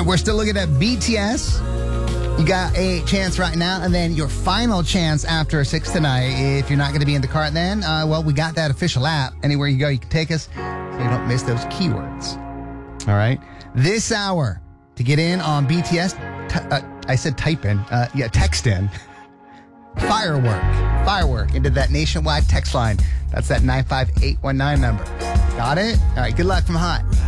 we're still looking at BTS. You got a chance right now, and then your final chance after 6 tonight. If you're not going to be in the car then, we got that official app. Anywhere you go, you can take us so you don't miss those keywords. All right? This hour, to get in on BTS, I said type in. Text in. Firework into that nationwide text line. That's that 95819 number. Got it? All right, good luck from Hot.